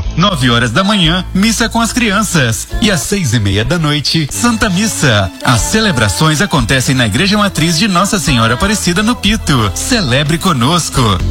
domingo, 9 horas da manhã, missa com as crianças. E às 6:30 da noite, Santa Missa. As celebrações acontecem na Igreja Matriz de Nossa Senhora Aparecida no Pito. Celebre conosco.